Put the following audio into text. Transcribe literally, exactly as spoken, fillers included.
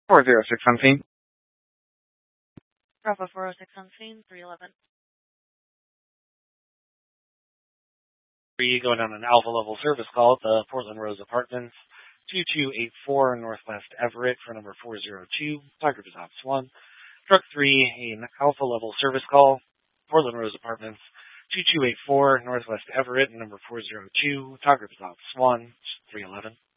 four zero six on scene. Bravo four oh six on scene, three eleven. Three going on an Alpha level service call at the Portland Rose Apartments, two two eight four Northwest Everett for number four zero two. Tiger is Ops one. Truck three, an Alpha level service call, Portland Rose Apartments, two two eight four Northwest Everett, number four zero two. Tiger is Ops one, three eleven.